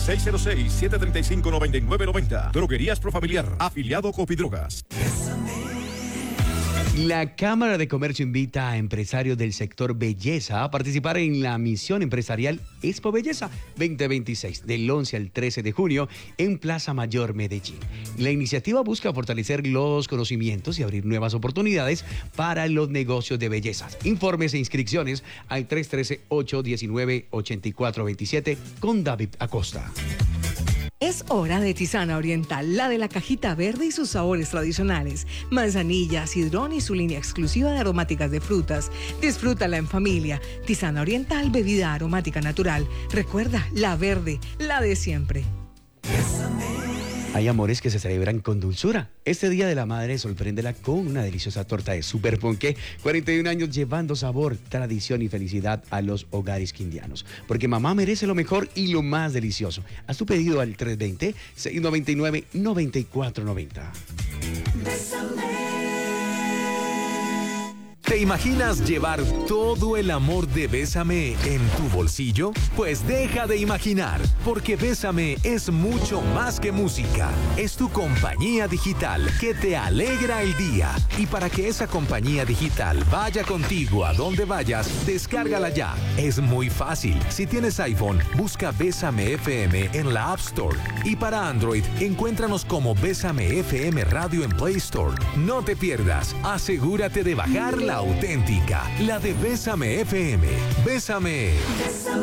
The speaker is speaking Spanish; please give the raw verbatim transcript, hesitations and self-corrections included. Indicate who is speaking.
Speaker 1: seis cero seis, siete tres cinco, nueve nueve nueve cero. Droguerías Profamiliar, afiliado Copidrogas.
Speaker 2: La Cámara de Comercio invita a empresarios del sector belleza a participar en la misión empresarial Expo Belleza veinte veintiséis del once al trece de junio en Plaza Mayor, Medellín. La iniciativa busca fortalecer los conocimientos y abrir nuevas oportunidades para los negocios de belleza. Informes e inscripciones al tres uno tres, ocho uno nueve, ocho cuatro dos siete con David Acosta.
Speaker 3: Es hora de Tisana Oriental, la de la cajita verde y sus sabores tradicionales. Manzanilla, sidrón y su línea exclusiva de aromáticas de frutas. Disfrútala en familia. Tisana Oriental, bebida aromática natural. Recuerda, la verde, la de siempre.
Speaker 2: Hay amores que se celebran con dulzura. Este Día de la Madre sorpréndela con una deliciosa torta de super ponqué. cuarenta y un años llevando sabor, tradición y felicidad a los hogares quindianos. Porque mamá merece lo mejor y lo más delicioso. Haz tu pedido al tres dos cero, seis nueve nueve, nueve cuatro nueve cero.
Speaker 4: ¿Te imaginas llevar todo el amor de Bésame en tu bolsillo? Pues deja de imaginar, porque Bésame es mucho más que música. Es tu compañía digital que te alegra el día. Y para que esa compañía digital vaya contigo a donde vayas, descárgala ya. Es muy fácil. Si tienes iPhone, busca Bésame F M en la App Store. Y para Android, encuéntranos como Bésame F M Radio en Play Store. No te pierdas. Asegúrate de bajar la auténtica, la de Bésame F M. Bésame. Bésame.